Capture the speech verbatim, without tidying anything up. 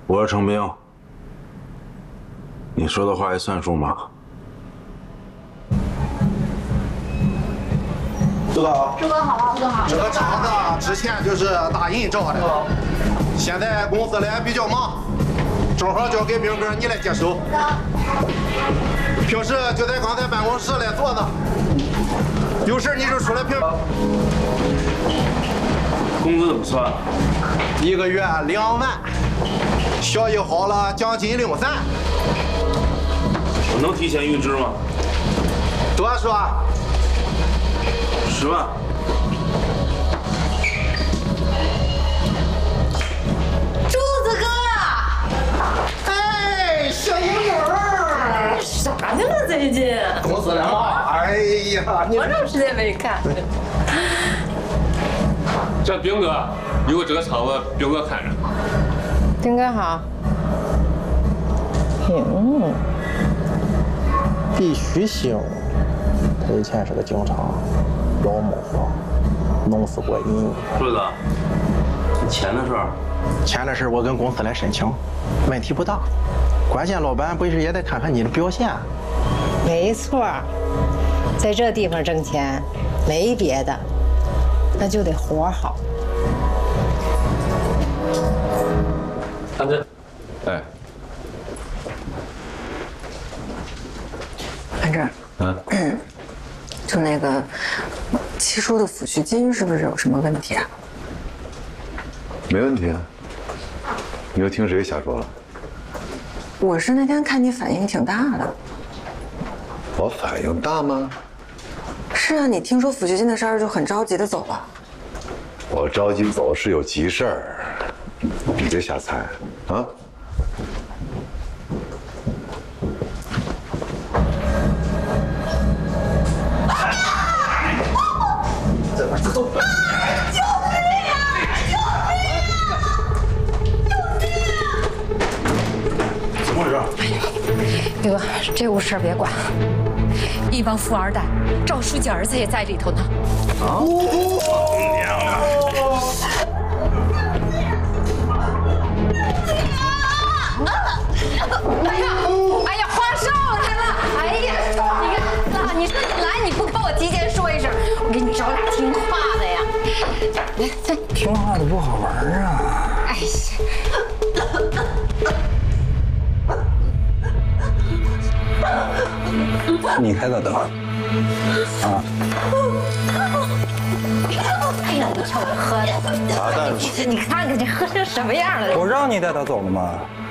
我是程兵，你说的话也算数吗？ 朱哥好， 朱哥好，朱哥好。 这个厂子之前就是大银找的，现在公司里比较忙，正好交给兵哥你来接手。平时就在刚才办公室里坐着，有事你就出来评。 工资怎么算？ 一个月两万，效益好了奖金六三。 我能提前预支吗？ 多说。 十万。 柱子哥， 哎，小英女儿， 啥去了最近？ 公司里忙。哎呀，你多长时间没看？ 这兵哥，有这个厂子，兵哥看着。 兵哥好。嗯， 毕须星，他以前是个警察，老模仿，弄死过人。 柱子，钱的事儿， 钱的事我跟公司来申请，问题不大。关键老板不是也得看看你的表现？ 没错，在这地方挣钱，没别的，那就得活好。 安真， 哎， 安正， 嗯， 就那个七叔的抚恤金是不是有什么问题啊？ 没问题啊。你又听谁瞎说了？ 我是那天看你反应挺大的。 我反应大吗？ 是啊，你听说抚恤金的事儿就很着急的走了。 我着急走是有急事儿，你别瞎猜啊！ 这边走。 救命啊！救命啊！救命啊！ 怎么回事？ 兵哥，这屋事儿别管，一帮富二代，赵书记儿子也在里头呢。 啊！娘啊！ 哎呀，哎呀，花少来了！哎呀，你看啊，你说你来，你不跟我提前说一声，我给你找俩听话的呀。来， 听话的不好玩啊！ 哎呀。 你开的灯啊！ 哎呀，你瞅这喝的， 啥带出去？ 你看看这喝成什么样了？ 我让你带他走了吗？